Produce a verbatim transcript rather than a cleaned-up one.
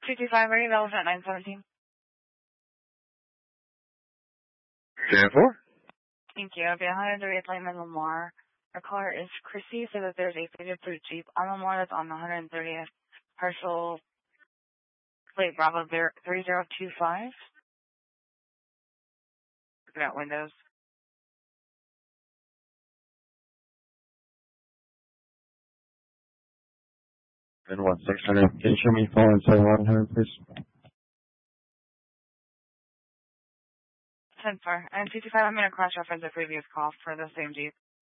two two five, ready, Elephant nine seventeen. ten four. Thank you. I'll be one hundred thirtieth Lightman Lamar. Our caller is Chrissy, so that there's a faded blue Jeep on Lamar that's on the one hundred thirtieth partial plate Bravo three zero two five. Looking at windows. And one six hundred. Can you show me phone and say one hundred, please? ten four. And two two five, I'm going to cross-reference the previous call for the same Jeep.